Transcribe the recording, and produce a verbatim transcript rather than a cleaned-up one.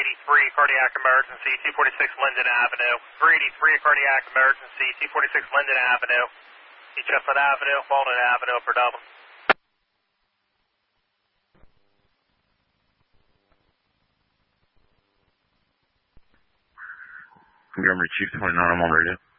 eighty-three, cardiac emergency, two forty-six Linden Avenue. three eighty-three, cardiac emergency, two forty-six Linden Avenue. East Chestnut Avenue, Walnut Avenue for double. Montgomery Chief twenty-nine, I'm on radio.